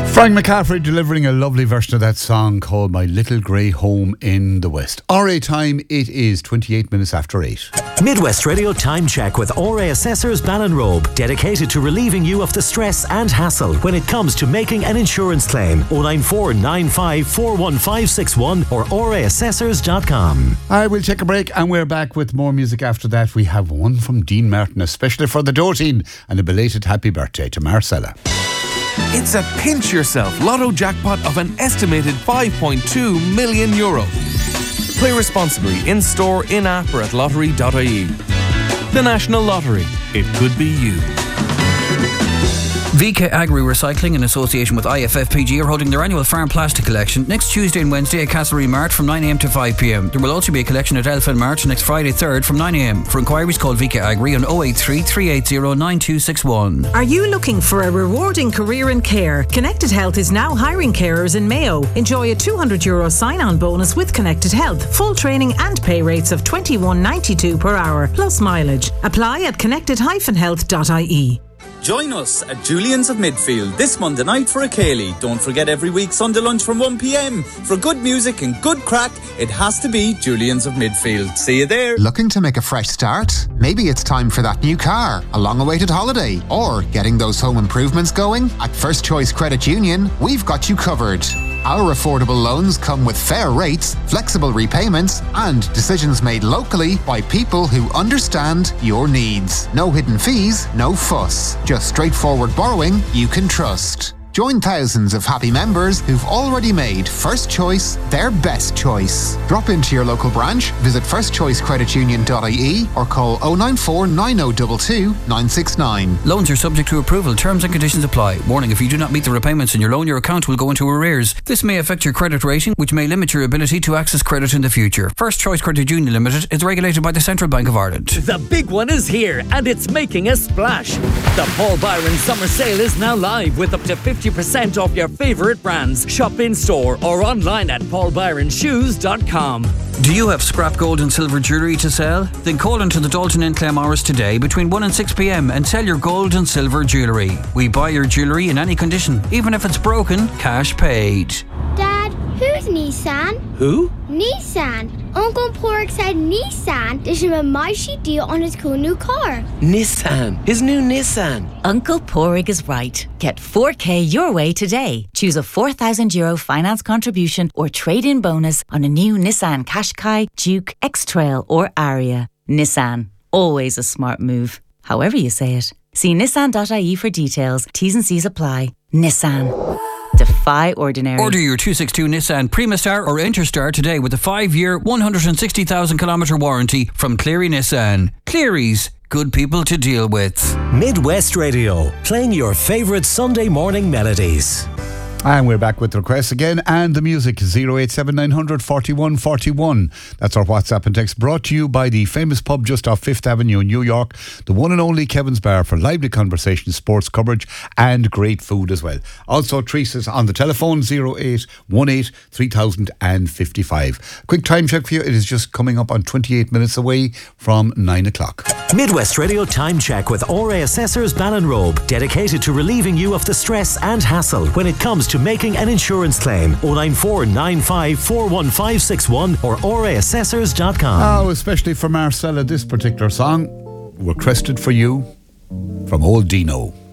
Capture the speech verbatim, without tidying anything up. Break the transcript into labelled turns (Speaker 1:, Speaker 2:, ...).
Speaker 1: Frank McCaffrey delivering a lovely version of that song called My Little Grey Home in the West. R A time, it is twenty-eight minutes after eight.
Speaker 2: Midwest Radio Time Check with R A Assessors Ballinrobe, dedicated to relieving you of the stress and hassle when it comes to making an insurance claim. oh nine four nine five four one five six one or r a assessors dot com.
Speaker 1: I will take a break and we're back with more music after that. We have one from Dean Martin, especially for the Doteen, and a belated happy birthday to Marcella.
Speaker 3: It's a pinch yourself lotto jackpot of an estimated five point two million euro. Play responsibly in store, in app or at lottery dot I E. The National Lottery. It could be you.
Speaker 4: V K Agri Recycling, in association with I F F P G, are holding their annual farm plastic collection next Tuesday and Wednesday at Castlereagh Mart from nine a m to five p m. There will also be a collection at Elfin Mart next Friday third from nine a m. For inquiries, call V K Agri on oh eight three, three eight zero, nine two six one.
Speaker 5: Are you looking for a rewarding career in care? Connected Health is now hiring carers in Mayo. Enjoy a two hundred euro sign-on bonus with Connected Health, full training and pay rates of twenty-one ninety-two per hour, plus mileage. Apply at connected dash health dot I E.
Speaker 6: Join us at Julian's of Midfield this Monday night for a Ceilidh. Don't forget every week Sunday lunch from one p m. For good music and good crack, it has to be Julian's of Midfield. See you there.
Speaker 7: Looking to make a fresh start? Maybe it's time for that new car, a long-awaited holiday, or getting those home improvements going? At First Choice Credit Union, we've got you covered. Our affordable loans come with fair rates, flexible repayments, and decisions made locally by people who understand your needs. No hidden fees, no fuss. Just straightforward borrowing you can trust. Join thousands of happy members who've already made First Choice their best choice. Drop into your local branch, visit first choice credit union dot I E or call oh nine four nine oh two two nine six nine.
Speaker 4: Loans are subject to approval. Terms and conditions apply. Warning, if you do not meet the repayments in your loan, your account will go into arrears. This may affect your credit rating, which may limit your ability to access credit in the future. First Choice Credit Union Limited is regulated by the Central Bank of Ireland.
Speaker 8: The big one is here, and it's making a splash. The Paul Byron Summer Sale is now live with up to fifty percent off your favourite brands. Shop in store or online at paul byron shoes dot com.
Speaker 4: Do you have scrap gold and silver jewellery to sell? Then call into the Dalton in Claremorris today between one and six p m and sell your gold and silver jewellery. We buy your jewellery in any condition, even if it's broken, cash paid.
Speaker 9: Dad, who's Nissan?
Speaker 3: Who?
Speaker 9: Nissan. Uncle Pork said Nissan. There's a Maishi deal on his cool new car.
Speaker 10: Nissan. His new Nissan.
Speaker 11: Uncle Porig is right. Get four K your way today. Choose a four thousand euro finance contribution or trade-in bonus on a new Nissan Qashqai, Duke, X-Trail or Aria. Nissan. Always a smart move. However you say it. See nissan dot I E for details. T's and C's apply. Nissan. Defy ordinary.
Speaker 4: Order your two sixty-two Nissan Primastar or Interstar today with a five-year, one hundred sixty thousand kilometre warranty from Cleary Nissan. Cleary's, good people to deal with.
Speaker 2: Midwest Radio, playing your favourite Sunday morning melodies.
Speaker 1: And we're back with requests again, and the music is oh eight seven nine hundred forty-one forty-one. That's our WhatsApp and text, brought to you by the famous pub just off Fifth Avenue in New York, the one and only Kevin's Bar, for lively conversation, sports coverage and great food as well. Also Teresa's on the telephone, oh eight one eight, three thousand fifty-five. Quick time check for you, it is just coming up on twenty-eight minutes away from nine o'clock.
Speaker 2: Midwest Radio Time Check with R A Assessors Ballinrobe, dedicated to relieving you of the stress and hassle when it comes to making an insurance claim. oh nine four nine five four one five six one or r a assessors dot com.
Speaker 1: Oh, especially for Marcella, this particular song, requested for you from old Dino.